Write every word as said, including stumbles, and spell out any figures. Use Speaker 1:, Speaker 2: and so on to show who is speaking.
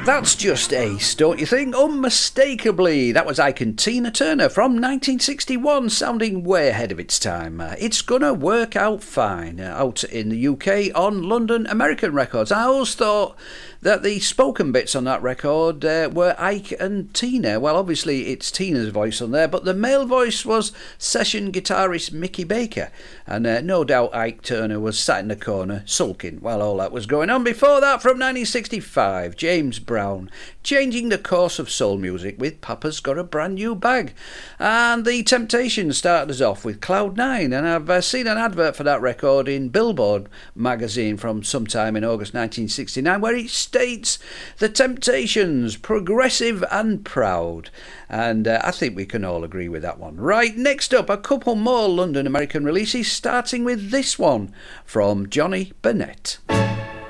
Speaker 1: That's just ace, don't you think? Unmistakably. That was Ike and Tina Turner from nineteen sixty-one, sounding way ahead of its time. Uh, it's gonna work out fine. Uh, out in the U K on London American Records. I always thought that the spoken bits on that record uh, were Ike and Tina. Well, obviously it's Tina's voice on there, but the male voice was session guitarist Mickey Baker. And uh, no doubt Ike Turner was sat in the corner sulking while all that was going on. Before that, from nineteen sixty-five, James Brown, changing the course of soul music with Papa's Got a Brand New Bag. And the Temptations started us off with Cloud Nine, and I've uh, seen an advert for that record in Billboard magazine from sometime in August nineteen sixty-nine, where it states The Temptations, progressive and proud. And uh, I think we can all agree with that one. Right, next up, a couple more London American releases, starting with this one from Johnny Burnett.